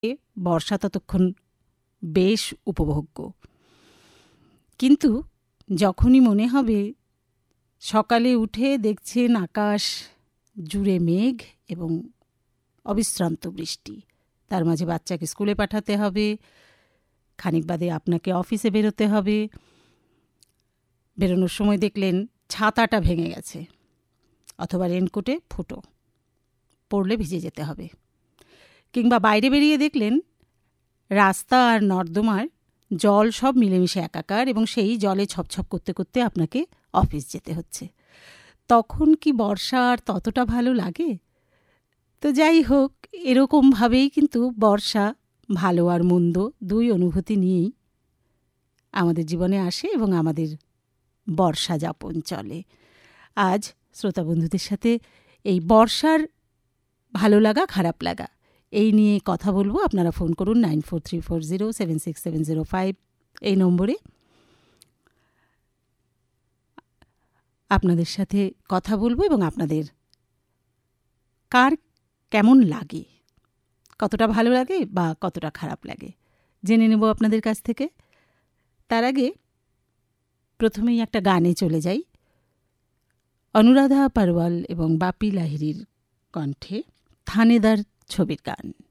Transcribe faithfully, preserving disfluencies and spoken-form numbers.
বর্ষা ততক্ষণ বেশ উপভোগ্য। কিন্তু যখনই মনে হবে সকালে উঠে দেখছেন আকাশ জুড়ে মেঘ এবং অবিশ্রান্ত বৃষ্টি, তার মাঝে বাচ্চাকে স্কুলে পাঠাতে হবে, খানিক বাদে আপনাকে অফিসে বেরোতে হবে, বেরোনোর সময় দেখলেন ছাতাটা ভেঙে গেছে অথবা রেনকোটে ফুটো, পড়লে ভিজে যেতে হবে, কিংবা বাইরে বেরিয়ে দেখলেন রাস্তা আর নর্দমার জল সব মিলেমিশে একাকার এবং সেই জলে ছপছপ করতে করতে আপনাকে অফিস যেতে হচ্ছে। তখন কি বর্ষা আর ততটা ভালো লাগে? তো যাই হোক, এরকমভাবেই কিন্তু বর্ষা ভালো আর মন্দ দুই অনুভূতি নিয়েই আমাদের জীবনে আসে এবং আমাদের বর্ষা যাপন চলে। আজ শ্রোতা বন্ধুদের সাথে এই বর্ষার ভালো লাগা খারাপ লাগা এই নিয়ে কথা বলবো। আপনারা ফোন করুন nine four three four zero seven six seven zero five এই নম্বরে। আপনাদের সাথে কথা বলবো এবং আপনাদের কার কেমন লাগে, কতটা ভালো লাগে বা কতটা খারাপ লাগে জেনে নেব আপনাদের কাছ থেকে। তার আগে প্রথমেই একটা গানে চলে যাই। অনুরাধা পারওয়াল এবং বাপি লাহিড়ীর কণ্ঠে থানেদার ছবির গান।